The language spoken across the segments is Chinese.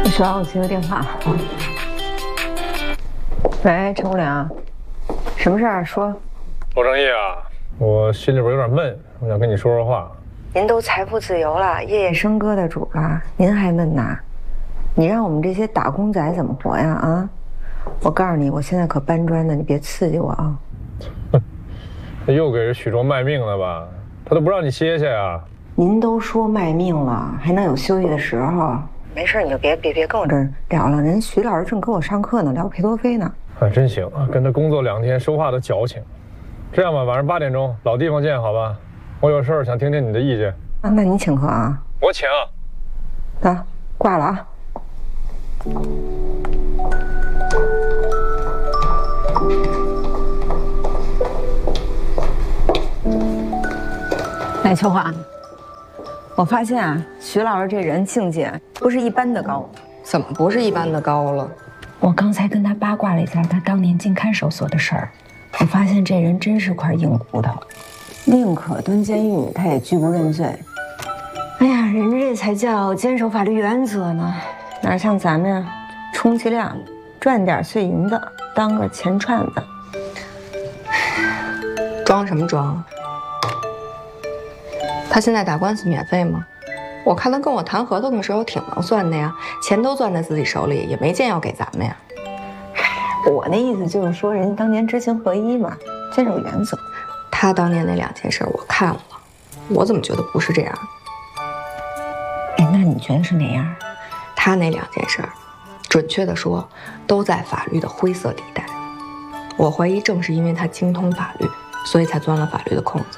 你需要我接个电话。喂，陈无良，什么事儿？说。 罗正义啊，我心里边有点闷，我想跟你说说话。 您都财富自由了，夜夜笙歌的主了，您还闷呐？你让我们这些打工仔怎么活呀？啊！我告诉你，我现在可搬砖呢，你别刺激我啊！ 又给人许庄卖命了吧？他都不让你歇歇呀？ 您都说卖命了，还能有休息的时候？没事，你就别跟我这儿聊了。人徐老师正跟我上课呢，聊裴多菲呢。 啊，真行啊！跟他工作2天，说话都矫情。这样吧，晚上8点钟，老地方见，好吧？我有事儿想听听你的意见。 啊，那你请客啊？ 我请。 得，挂了啊。哎，秋华，我发现啊，徐老师这人境界不是一般的高。 怎么不是一般的高了？ 我刚才跟他八卦了一下他当年进看守所的事儿，我发现这人真是块硬骨头，宁可蹲监狱，他也拒不认罪。哎呀，人家这才叫坚守法律原则呢，哪像咱们呀，充其量赚点碎银子，当个钱串子。 装什么装？他现在打官司免费吗？我看他跟我谈合同的时候挺能算的呀，钱都攥在自己手里，也没见要给咱们呀。 我那意思就是说，人家当年知行合一嘛，坚守原则。 他当年那2件事我看了，我怎么觉得不是这样？ 哎，那你觉得是哪样？ 他那2件事，准确的说，都在法律的灰色地带。我怀疑正是因为他精通法律，所以才钻了法律的空子。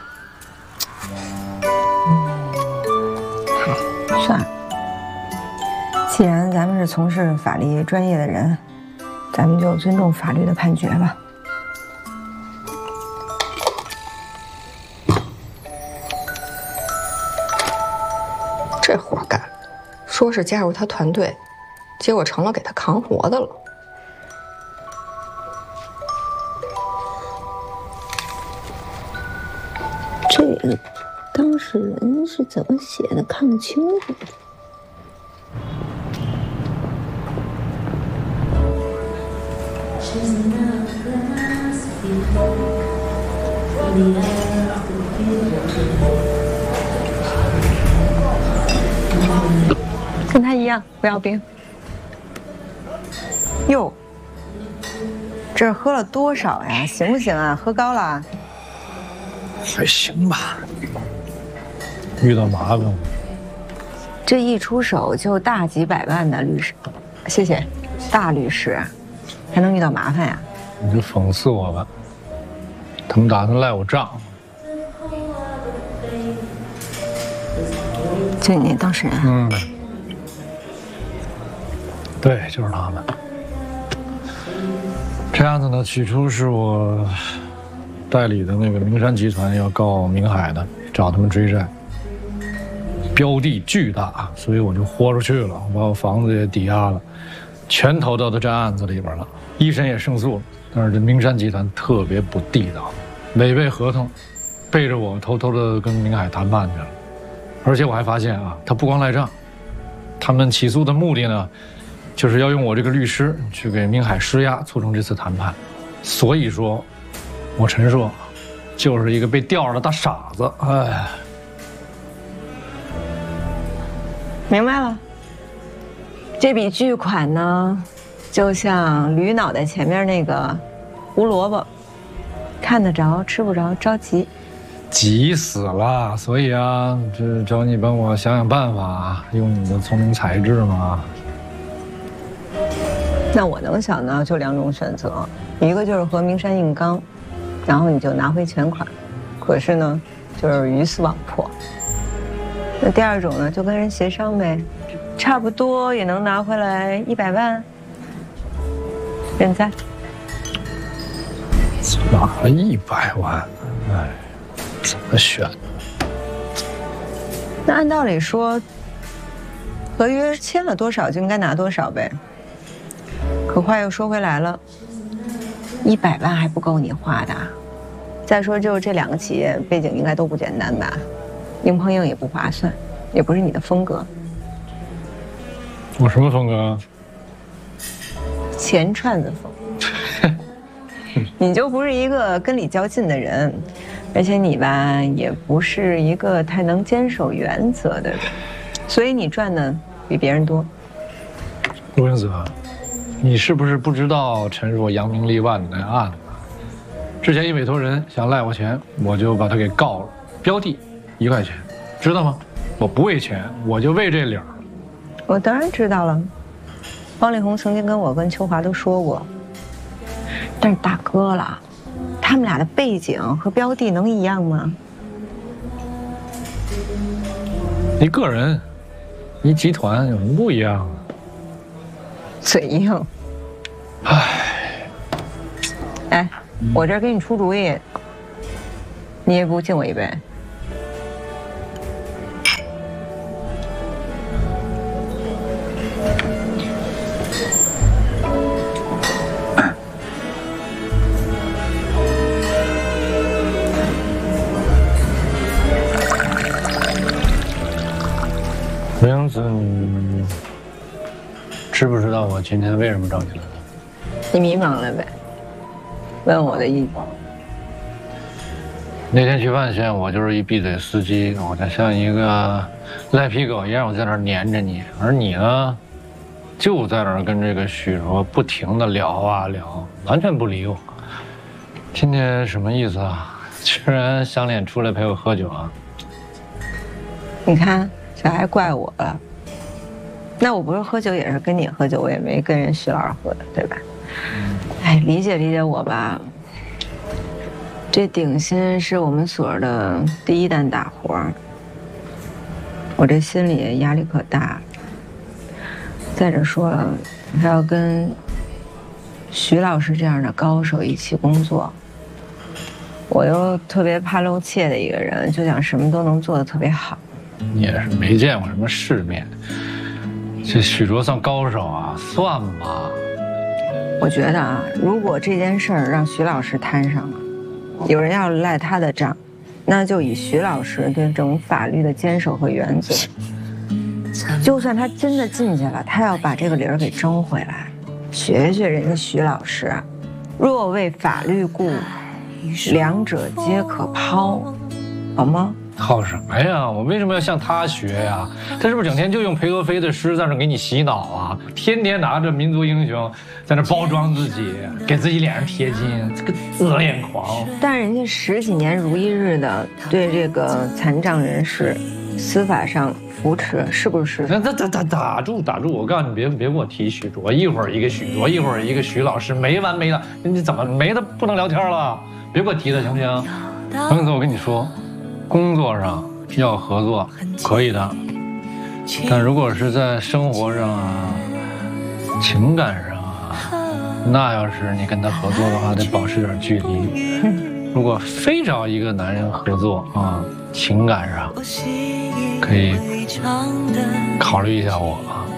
算了，既然咱们是从事法律专业的人，咱们就尊重法律的判决吧。 这活干，说是加入他团队，结果成了给他扛活的了。 这个当事人是怎么写的？看不清楚。跟他一样，不要冰。哟，这喝了多少呀？行不行啊？喝高了？ 还行吧。遇到麻烦了。 这一出手就大几百万的律师，谢谢，大律师，还能遇到麻烦呀？ 你就讽刺我吧。他们打算赖我账。 就你那当事人？ 对，就是他们。这案子呢，起初是我代理的那个名山集团要告明海的，找他们追债，标的巨大，所以我就豁出去了，把我房子也抵押了，全投到这案子里边了。一审也胜诉了，但是这名山集团特别不地道，违背合同，背着我偷偷的跟明海谈判去了。而且我还发现啊，他不光赖账，他们起诉的目的呢，就是要用我这个律师去给明海施压，促成这次谈判。所以说，我陈硕就是一个被钓的大傻子。哎， 明白了。这笔巨款呢，就像驴脑袋前面那个胡萝卜，看得着吃不着，着急。 急死了，所以啊，这找你帮我想想办法，用你的聪明才智嘛。 那我能想到就2种选择，一个就是和明山硬刚，然后你就拿回全款，可是呢，就是鱼死网破。那第2种呢，就跟人协商呗，差不多也能拿回来100万，认栽。 哪了100万？哎。怎么选？ 那按道理说，合约签了多少就应该拿多少呗。可话又说回来了，100万还不够你花的。再说，就这2个企业背景应该都不简单吧？硬碰硬也不划算，也不是你的风格。 我什么风格？ 钱串子风。你就不是一个跟理较劲的人，而且你吧也不是一个太能坚守原则的人，所以你赚的比别人多。 陆云泽，你是不是不知道陈硕扬名立万的那案子？之前一委托人想赖我钱，我就把他给告了，标的1块钱，知道吗？我不为钱，我就为这理儿。 我当然知道了，方力宏曾经跟我跟秋华都说过。但是大哥了，他们俩的背景和标的能一样吗？ 一个人，一集团有什么不一样啊？ 嘴硬。哎，我这儿给你出主意，你也不敬我一杯？ 刘英子，你知不知道我今天为什么找你来了？ 你迷茫了呗？问我的意见。 那天去万县，我就是一闭嘴司机，我就像一个赖皮狗一样，我在那儿黏着你，而你呢，就在那儿跟这个许卓不停地聊啊聊，完全不理我。今天什么意思啊？居然想脸出来陪我喝酒啊？ 你看，这还怪我了。那我不是喝酒也是跟你喝酒，我也没跟人徐老师喝的，对吧？哎，理解理解我吧。这顶薪是我们所的第一单大活，我这心里压力可大了。再者说了，还要跟徐老师这样的高手一起工作，我又特别怕露怯的一个人，就想什么都能做得特别好。 你也是没见过什么世面，这许卓算高手啊，算吗？ 我觉得啊，如果这件事儿让徐老师摊上了，有人要赖他的账，那就以徐老师对这种法律的坚守和原则。就算他真的进去了，他要把这个理儿给争回来，学学人家徐老师，若为法律故，两者皆可抛，好吗？ 好什么呀？我为什么要向他学呀？他是不是整天就用裴多菲的诗在那给你洗脑啊？天天拿着民族英雄在那包装自己，给自己脸上贴金，这个自恋狂。 但人家10几年如一日的对这个残障人士司法上扶持，是不是？ 打住！我告诉你，别给我提许卓，一会儿一个许卓，一会儿一个徐老师，没完没了。你怎么没的不能聊天了？别给我提了，行不行？王子，我跟你说。工作上要合作可以的，但如果是在生活上啊、情感上啊，那要是你跟他合作的话，得保持点距离。如果非找一个男人合作啊，情感上可以考虑一下我啊。